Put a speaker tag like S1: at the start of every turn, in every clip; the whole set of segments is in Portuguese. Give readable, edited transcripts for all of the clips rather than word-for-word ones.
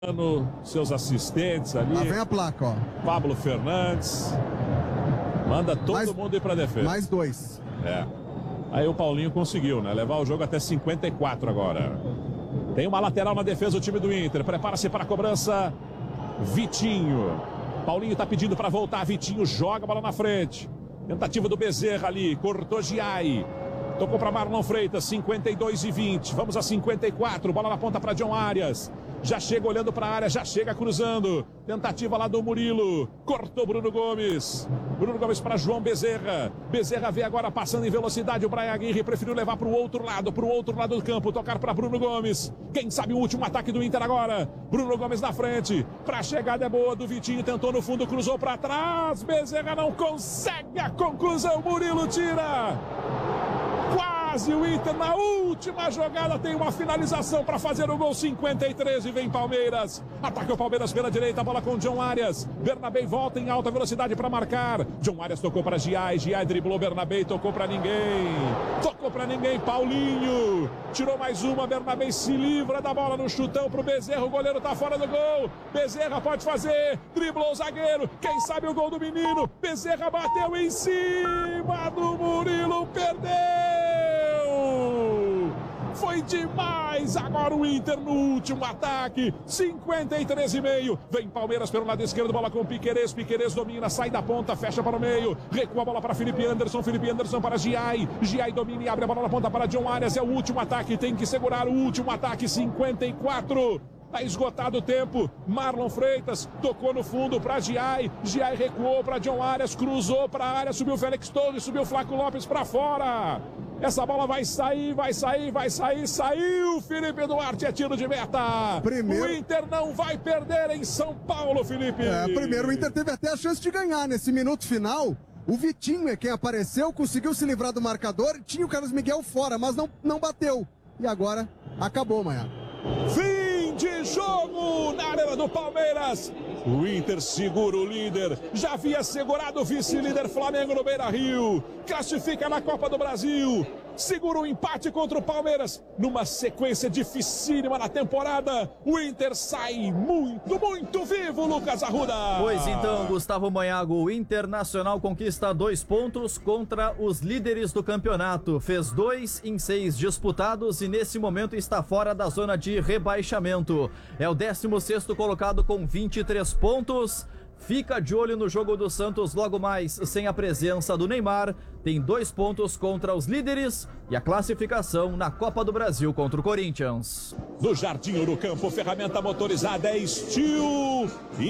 S1: seus assistentes ali.
S2: Lá vem a placa, ó.
S1: Pablo Fernandes. Manda todo mundo ir pra defesa.
S2: Mais 2.
S1: É. Aí o Paulinho conseguiu, né? Levar o jogo até 54 agora. Tem uma lateral na defesa o time do Inter. Prepara-se para a cobrança. Vitinho. Paulinho tá pedindo para voltar. Vitinho joga a bola na frente. Tentativa do Bezerra ali. Cortou Giai. Tocou para Marlon Freitas. 52-20. Vamos a 54. Bola na ponta para John Arias. Já chega olhando para a área, já chega cruzando. Tentativa lá do Murilo. Cortou Bruno Gomes. Bruno Gomes para João Bezerra. Bezerra vê agora passando em velocidade. O Brian Aguirre preferiu levar para o outro lado do campo. Tocar para Bruno Gomes. Quem sabe o último ataque do Inter agora. Bruno Gomes na frente. Para a chegada é boa do Vitinho. Tentou no fundo, cruzou para trás. Bezerra não consegue a conclusão. Murilo tira. Quase o Inter na última jogada tem uma finalização para fazer o gol. 53 e vem Palmeiras. Ataca o Palmeiras pela direita, bola com John Arias. Bernabé volta em alta velocidade para marcar. John Arias tocou para Giai. Giai driblou Bernabé e tocou para ninguém. Paulinho. Tirou mais uma. Bernabé se livra da bola no chutão pro Bezerra. O goleiro tá fora do gol. Bezerra pode fazer. Driblou o zagueiro. Quem sabe o gol do menino. Bezerra bateu em cima do Murilo. Perdeu. Foi demais. Agora o Inter no último ataque. 53,5. Vem Palmeiras pelo lado esquerdo. Bola com Piquerez. Piquerez domina. Sai da ponta. Fecha para o meio. Recua a bola para Felipe Anderson. Felipe Anderson para Giai. Giai domina e abre a bola na ponta para John Arias. É o último ataque. Tem que segurar o último ataque. 54. Tá esgotado o tempo. Marlon Freitas tocou no fundo para Giai. Giai recuou para John Arias. Cruzou para a área. Subiu Félix Torres. Subiu Flaco Lopes para fora. Essa bola vai sair. Saiu Felipe Duarte. É tiro de meta. O Inter não vai perder em São Paulo, Felipe.
S2: Primeiro o Inter teve até a chance de ganhar nesse minuto final. O Vitinho é quem apareceu. Conseguiu se livrar do marcador. Tinha o Carlos Miguel fora, mas não bateu. E agora acabou, Manhã.
S1: Fim de jogo na arena do Palmeiras. O Inter segura o líder. Já havia segurado o vice-líder Flamengo no Beira-Rio. Classifica na Copa do Brasil. Segura o empate contra o Palmeiras. Numa sequência dificílima na temporada. O Inter sai muito vivo, Lucas Arruda.
S3: Pois então, Gustavo Manhago, o Internacional conquista 2 pontos contra os líderes do campeonato. Fez 2 em 6 disputados e nesse momento está fora da zona de rebaixamento. É o 16º colocado com 23 pontos. Fica de olho no jogo do Santos logo mais sem a presença do Neymar. Tem 2 pontos contra os líderes e a classificação na Copa do Brasil contra o Corinthians.
S1: No Jardim Ouro Campo, ferramenta motorizada é Steel.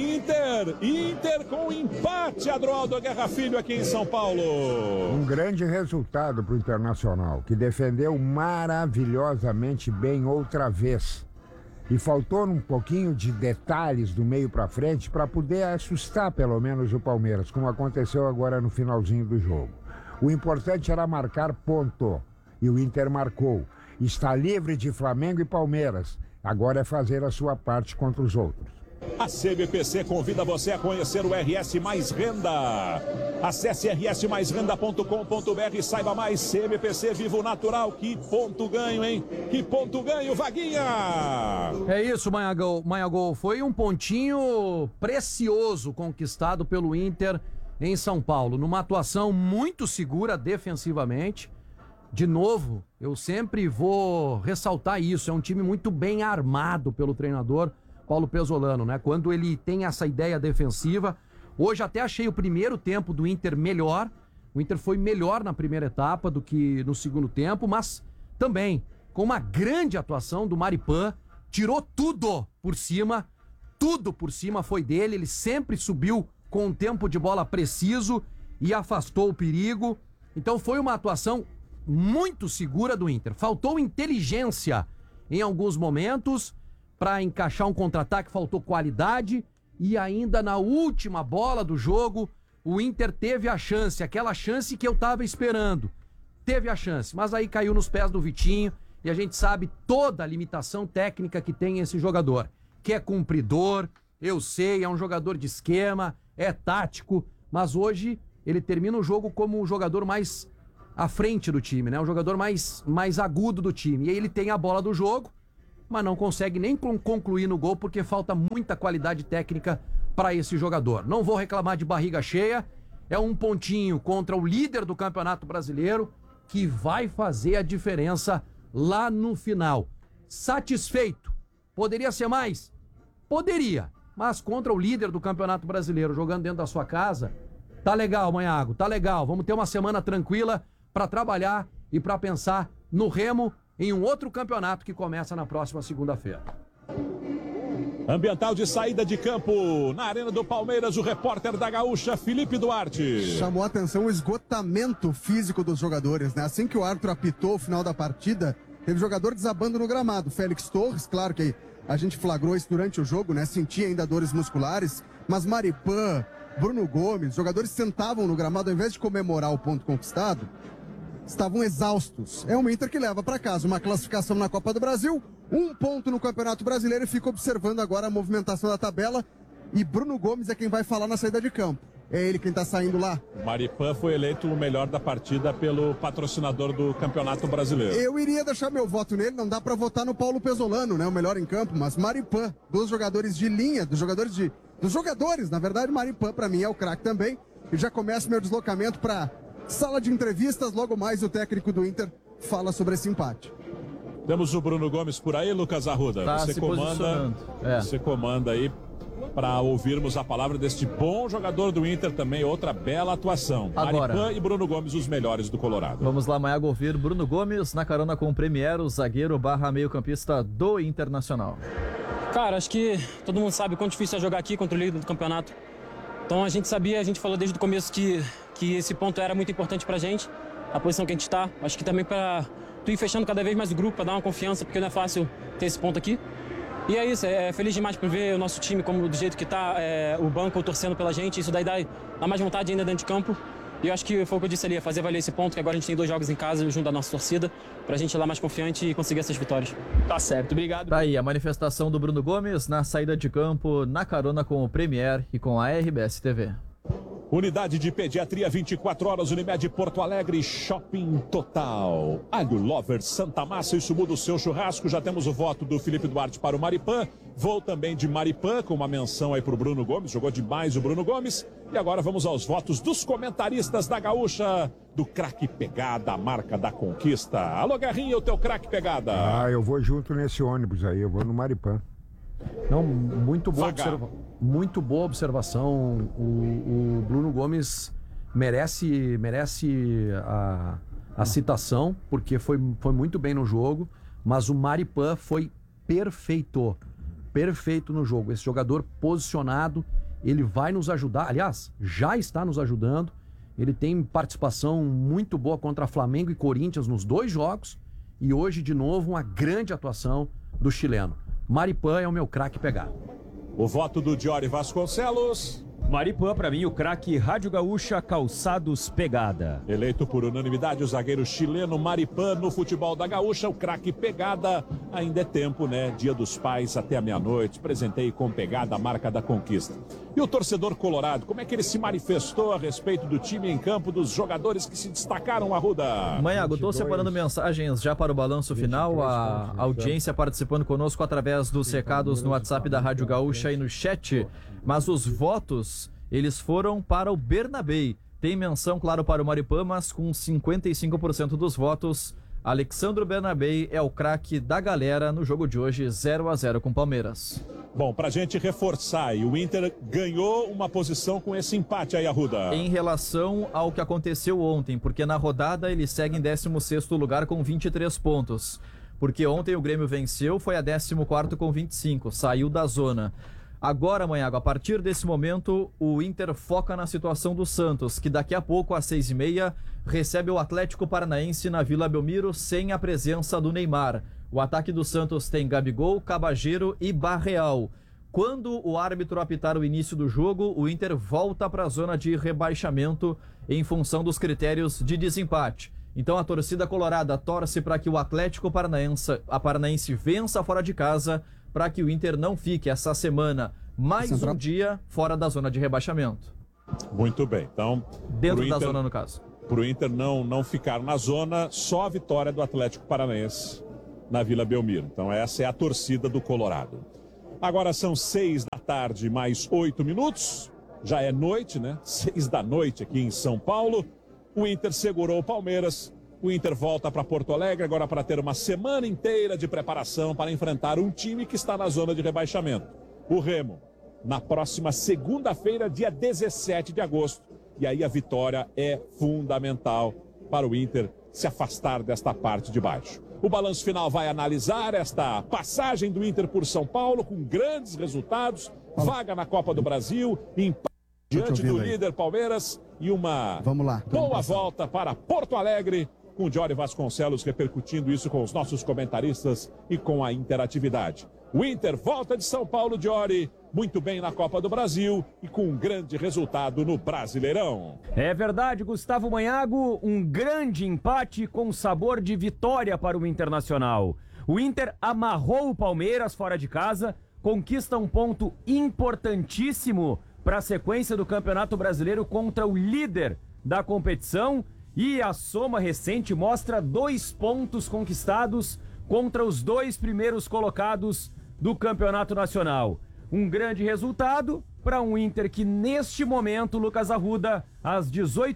S1: Inter com empate, Adroaldo Guerra Filho aqui em São Paulo.
S4: Um grande resultado para o Internacional, que defendeu maravilhosamente bem outra vez. E faltou um pouquinho de detalhes do meio para frente para poder assustar pelo menos o Palmeiras, como aconteceu agora no finalzinho do jogo. O importante era marcar ponto, e o Inter marcou. Está livre de Flamengo e Palmeiras. Agora é fazer a sua parte contra os outros.
S1: A CBPC convida você a conhecer o RS Mais Renda. Acesse rsmaisrenda.com.br e saiba mais. CBPC Vivo Natural. Que ponto ganho, hein? Que ponto ganho, Vaguinha!
S5: É isso, Manhagol. Foi um pontinho precioso conquistado pelo Inter em São Paulo. Numa atuação muito segura defensivamente. De novo, eu sempre vou ressaltar isso. É um time muito bem armado pelo treinador Paulo Pesolano, né? Quando ele tem essa ideia defensiva. Hoje até achei o primeiro tempo do Inter melhor. O Inter foi melhor na primeira etapa do que no segundo tempo, mas também com uma grande atuação do Maripan. Tirou tudo por cima foi dele. Ele sempre subiu com um tempo de bola preciso e afastou o perigo. Então foi uma atuação muito segura do Inter. Faltou inteligência em alguns momentos para encaixar um contra-ataque, faltou qualidade e ainda na última bola do jogo o Inter teve a chance, aquela chance que eu tava esperando. Teve a chance, mas aí caiu nos pés do Vitinho e a gente sabe toda a limitação técnica que tem esse jogador, que é cumpridor, eu sei, é um jogador de esquema, é tático, mas hoje ele termina o jogo como o jogador mais à frente do time, né? O jogador mais agudo do time. E aí ele tem a bola do jogo mas não consegue nem concluir no gol porque falta muita qualidade técnica para esse jogador. Não vou reclamar de barriga cheia, é um pontinho contra o líder do Campeonato Brasileiro que vai fazer a diferença lá no final. Satisfeito? Poderia ser mais? Poderia, mas contra o líder do Campeonato Brasileiro, jogando dentro da sua casa, tá legal, Manhago, tá legal. Vamos ter uma semana tranquila para trabalhar e para pensar no Remo em um outro campeonato que começa na próxima segunda-feira.
S1: Ambiental de saída de campo na Arena do Palmeiras, o repórter da Gaúcha, Felipe Duarte.
S2: Chamou a atenção o esgotamento físico dos jogadores, né? Assim que o árbitro apitou o final da partida, teve jogador desabando no gramado. Félix Torres, claro que a gente flagrou isso durante o jogo, né? Sentia ainda dores musculares, mas Maripan, Bruno Gomes, jogadores sentavam no gramado, ao invés de comemorar o ponto conquistado, estavam exaustos. É o Inter que leva para casa uma classificação na Copa do Brasil, 1 ponto no Campeonato Brasileiro e fica observando agora a movimentação da tabela. E Bruno Gomes é quem vai falar na saída de campo. É ele quem tá saindo lá.
S1: Maripan foi eleito o melhor da partida pelo patrocinador do Campeonato Brasileiro.
S2: Eu iria deixar meu voto nele, não dá para votar no Paulo Pesolano, né? O melhor em campo, mas Maripan, dos jogadores de linha, dos jogadores, na verdade, Maripan para mim é o craque também. E já começa meu deslocamento para sala de entrevistas, logo mais o técnico do Inter fala sobre esse empate.
S1: Temos o Bruno Gomes por aí, Lucas Arruda.
S3: Tá
S1: Você comanda aí para ouvirmos a palavra deste bom jogador do Inter também, outra bela atuação.
S3: Agora,
S1: Maripan e Bruno Gomes, os melhores do Colorado.
S3: Vamos lá, Maiago, ouvir Bruno Gomes na carona com o Premier, o zagueiro / meio-campista do Internacional.
S6: Cara, acho que todo mundo sabe o quão difícil é jogar aqui contra o líder do campeonato. Então a gente falou desde o começo que esse ponto era muito importante pra gente, a posição que a gente tá. Acho que também pra tu ir fechando cada vez mais o grupo, pra dar uma confiança, porque não é fácil ter esse ponto aqui. E é isso, feliz demais por ver o nosso time como do jeito que tá, o banco torcendo pela gente, isso daí dá mais vontade ainda dentro de campo. E eu acho que foi o que eu disse ali, fazer valer esse ponto, que agora a gente tem 2 jogos em casa junto da nossa torcida, pra gente ir lá mais confiante e conseguir essas vitórias.
S7: Tá certo, obrigado.
S3: Tá aí a manifestação do Bruno Gomes na saída de campo, na carona com o Premier e com a RBS TV.
S1: Unidade de Pediatria 24 horas, Unimed Porto Alegre, Shopping Total. Alho Lover Santa Massa, isso muda o seu churrasco. Já temos o voto do Felipe Duarte para o Maripan. Vou também de Maripan, com uma menção aí para o Bruno Gomes. Jogou demais o Bruno Gomes. E agora vamos aos votos dos comentaristas da Gaúcha, do craque Pegada, a marca da conquista. Alô, Guerrinha, o teu craque Pegada.
S4: Eu vou junto nesse ônibus aí, eu vou no Maripan.
S5: Não, muito boa observação. O Bruno Gomes merece a citação, porque foi muito bem no jogo, mas o Maripan foi perfeito no jogo. Esse jogador posicionado, ele vai nos ajudar, aliás, já está nos ajudando. Ele tem participação muito boa contra Flamengo e Corinthians nos 2 jogos, e hoje, de novo, uma grande atuação do chileno. Maripan é o meu craque Pegada.
S1: O voto do Diori Vasconcelos.
S7: Maripan, pra mim, o craque Rádio Gaúcha Calçados Pegada.
S1: Eleito por unanimidade o zagueiro chileno Maripan no futebol da Gaúcha, o craque Pegada. Ainda é tempo, né? Dia dos Pais até a meia-noite. Presentei com Pegada, a marca da conquista. E o torcedor colorado, como é que ele se manifestou a respeito do time em campo, dos jogadores que se destacaram, Arruda?
S3: Manhago, estou separando mensagens já para o balanço final. A audiência participando conosco através dos recados no WhatsApp da Rádio Gaúcha e no chat. Mas os votos, eles foram para o Bernabei. Tem menção, claro, para o Maripan, mas com 55% dos votos, Alexandro Bernabei é o craque da galera no jogo de hoje, 0-0 com o Palmeiras.
S1: Bom, pra gente reforçar, e o Inter ganhou uma posição com esse empate aí, Arruda.
S3: Em relação ao que aconteceu ontem, porque na rodada ele segue em 16º lugar com 23 pontos. Porque ontem o Grêmio venceu, foi a 14º com 25, saiu da zona. Agora, Manhago, a partir desse momento, o Inter foca na situação do Santos, que daqui a pouco, às 6h30, recebe o Atlético Paranaense na Vila Belmiro, sem a presença do Neymar. O ataque do Santos tem Gabigol, Cabageiro e Barreal. Quando o árbitro apitar o início do jogo, o Inter volta para a zona de rebaixamento em função dos critérios de desempate. Então a torcida colorada torce para que o Atlético Paranaense vença fora de casa, para que o Inter não fique essa semana mais um dia fora da zona de rebaixamento.
S1: Muito bem, então...
S3: Dentro da zona, no caso.
S1: Para o Inter não ficar na zona, só a vitória do Atlético Paranaense na Vila Belmiro. Então essa é a torcida do Colorado. Agora são 6 da tarde mais 8 minutos. Já é noite, né? 6 da noite aqui em São Paulo. O Inter segurou o Palmeiras. O Inter volta para Porto Alegre agora para ter uma semana inteira de preparação para enfrentar um time que está na zona de rebaixamento. O Remo, na próxima segunda-feira, dia 17 de agosto. E aí a vitória é fundamental para o Inter se afastar desta parte de baixo. O balanço final vai analisar esta passagem do Inter por São Paulo com grandes resultados, vaga na Copa do Brasil, empate diante do líder Palmeiras e uma boa volta para Porto Alegre, com o Jory Vasconcelos repercutindo isso com os nossos comentaristas e com a interatividade. O Inter volta de São Paulo, Jory, muito bem na Copa do Brasil e com um grande resultado no Brasileirão.
S7: É verdade, Gustavo Manhago, um grande empate com sabor de vitória para o Internacional. O Inter amarrou o Palmeiras fora de casa, conquista um ponto importantíssimo para a sequência do Campeonato Brasileiro contra o líder da competição e a soma recente mostra 2 pontos conquistados contra os 2 primeiros colocados do Campeonato Nacional. Um grande resultado para um Inter que neste momento, Lucas Arruda, às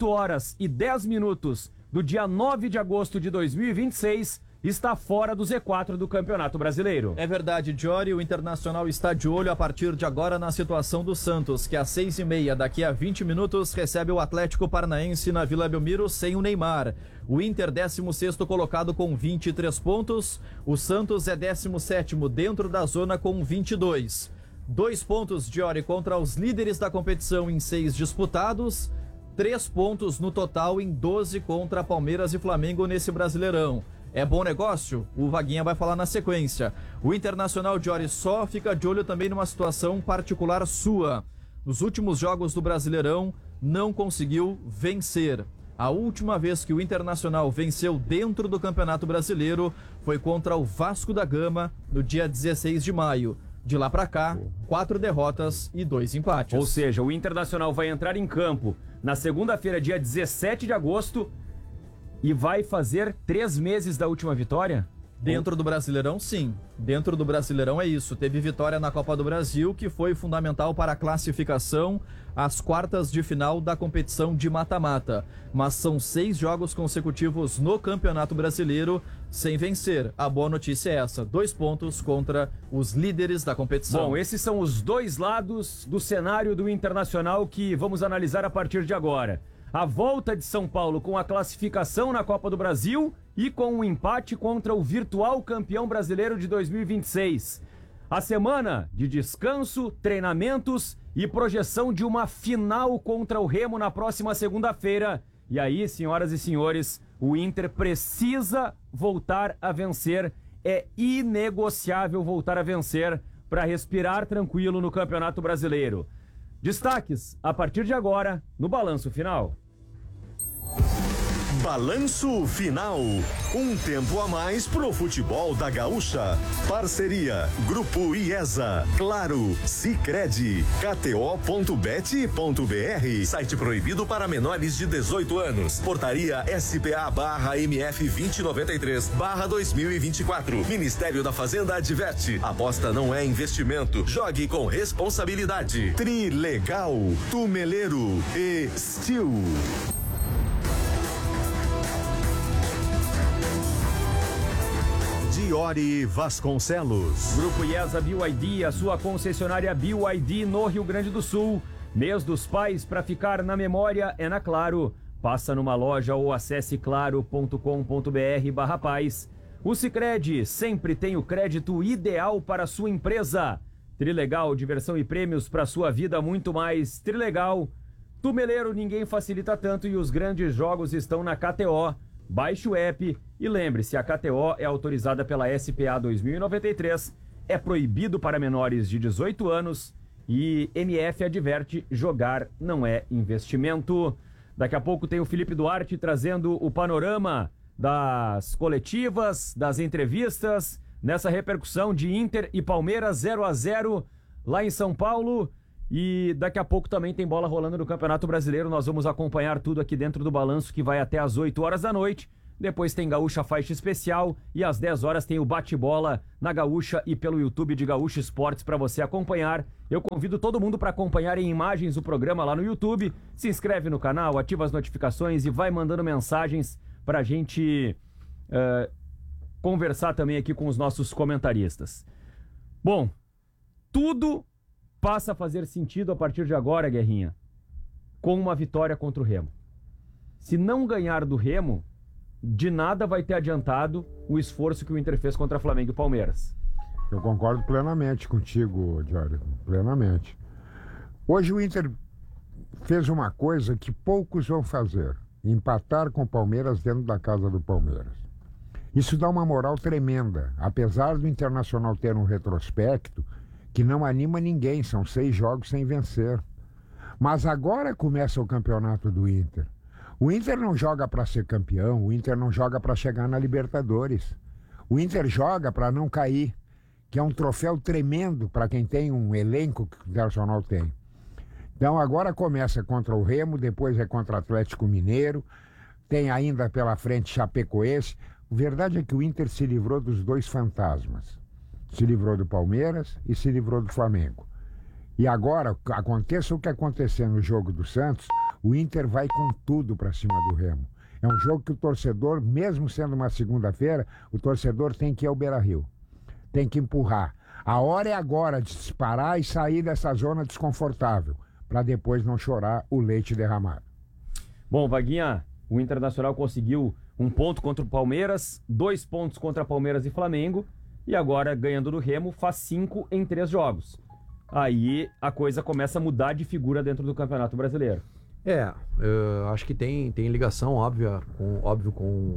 S7: 18h10 do dia 9 de agosto de 2026, está fora do Z4 do Campeonato Brasileiro.
S3: É verdade, Jory, o Internacional está de olho a partir de agora na situação do Santos, que às 6h30, daqui a 20 minutos, recebe o Atlético Paranaense na Vila Belmiro sem o Neymar. O Inter 16º colocado com 23 pontos, o Santos é 17º dentro da zona com 22. 2 pontos, Jory, contra os líderes da competição em 6 disputados, 3 pontos no total em 12 contra Palmeiras e Flamengo nesse Brasileirão. É bom negócio? O Vaguinha vai falar na sequência. O Internacional, Jory, só fica de olho também numa situação particular sua. Nos últimos jogos do Brasileirão, não conseguiu vencer. A última vez que o Internacional venceu dentro do Campeonato Brasileiro foi contra o Vasco da Gama no dia 16 de maio. De lá pra cá, 4 derrotas e 2 empates.
S7: Ou seja, o Internacional vai entrar em campo na segunda-feira, dia 17 de agosto, e vai fazer 3 meses da última vitória?
S3: Dentro do Brasileirão, sim. Dentro do Brasileirão é isso. Teve vitória na Copa do Brasil, que foi fundamental para a classificação às quartas de final da competição de mata-mata. Mas são 6 jogos consecutivos no Campeonato Brasileiro sem vencer. A boa notícia é essa: 2 pontos contra os líderes da competição.
S7: Bom, esses são os 2 lados do cenário do Internacional que vamos analisar a partir de agora. A volta de São Paulo com a classificação na Copa do Brasil e com um empate contra o virtual campeão brasileiro de 2026. A semana de descanso, treinamentos e projeção de uma final contra o Remo na próxima segunda-feira. E aí, senhoras e senhores, o Inter precisa voltar a vencer. É inegociável voltar a vencer para respirar tranquilo no Campeonato Brasileiro. Destaques a partir de agora no Balanço Final.
S8: Balanço Final. Um tempo a mais pro futebol da Gaúcha. Parceria Grupo IESA, Claro, Sicredi, KTO.bet.br. Site proibido para menores de 18 anos. Portaria SPA/MF 2093/2024. Ministério da Fazenda adverte: aposta não é investimento. Jogue com responsabilidade. Trilegal, Tumeleiro e Steel. Jory Vasconcelos.
S7: Grupo IESA BYD, a sua concessionária BYD no Rio Grande do Sul. Mês dos Pais, para ficar na memória, é na Claro. Passa numa loja ou acesse claro.com.br/paz. O Sicredi sempre tem o crédito ideal para a sua empresa. Trilegal, diversão e prêmios para sua vida, muito mais. Trilegal. Tumeleiro, ninguém facilita tanto e os grandes jogos estão na KTO. Baixe o app e lembre-se, a KTO é autorizada pela SPA 2093, é proibido para menores de 18 anos e MF adverte: jogar não é investimento. Daqui a pouco tem o Felipe Duarte trazendo o panorama das coletivas, das entrevistas, nessa repercussão de Inter e Palmeiras 0-0 lá em São Paulo. E daqui a pouco também tem bola rolando no Campeonato Brasileiro. Nós vamos acompanhar tudo aqui dentro do Balanço, que vai até às 8 horas da noite. Depois tem Gaúcha Faixa Especial e às 10 horas tem o bate-bola na Gaúcha e pelo YouTube de Gaúcha Esportes para você acompanhar. Eu convido todo mundo para acompanhar em imagens o programa lá no YouTube. Se inscreve no canal, ativa as notificações e vai mandando mensagens para a gente conversar também aqui com os nossos comentaristas. Bom, tudo passa a fazer sentido a partir de agora, Guerrinha, com uma vitória contra o Remo. Se não ganhar do Remo, de nada vai ter adiantado o esforço que o Inter fez contra Flamengo e Palmeiras.
S4: Eu concordo plenamente contigo, Diário, plenamente. Hoje o Inter fez uma coisa que poucos vão fazer: empatar com o Palmeiras dentro da casa do Palmeiras. Isso dá uma moral tremenda, apesar do Internacional ter um retrospecto que não anima ninguém, são 6 jogos sem vencer. Mas agora começa o campeonato do Inter. O Inter não joga para ser campeão, o Inter não joga para chegar na Libertadores. O Inter joga para não cair, que é um troféu tremendo para quem tem um elenco que o Internacional tem. Então agora começa contra o Remo, depois é contra o Atlético Mineiro, tem ainda pela frente Chapecoense. A verdade é que o Inter se livrou dos 2 fantasmas. Se livrou do Palmeiras e se livrou do Flamengo. E agora, aconteça o que acontecer no jogo do Santos, o Inter vai com tudo para cima do Remo. É um jogo que o torcedor, mesmo sendo uma segunda-feira, o torcedor tem que ir ao Beira-Rio. Tem que empurrar. A hora é agora de disparar e sair dessa zona desconfortável, para depois não chorar o leite derramado.
S7: Bom, Vaguinha, o Internacional conseguiu 1 ponto contra o Palmeiras, 2 pontos contra Palmeiras e Flamengo, e agora, ganhando do Remo, faz 5 em 3 jogos. Aí a coisa começa a mudar de figura dentro do Campeonato Brasileiro.
S5: Acho que tem ligação óbvio com